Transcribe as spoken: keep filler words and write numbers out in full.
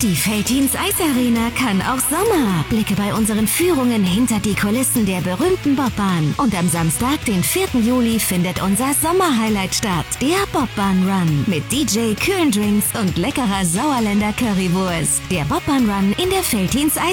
Die Veltins Eisarena kann auch Sommer. Blicke bei unseren Führungen hinter die Kulissen der berühmten Bobbahn. Und am Samstag, den vierten Juli, findet unser Sommerhighlight statt. Der Bobbahn Run. Mit D J, kühlen Drinks und leckerer Sauerländer Currywurst. Der Bobbahn Run in der Veltins Eisarena.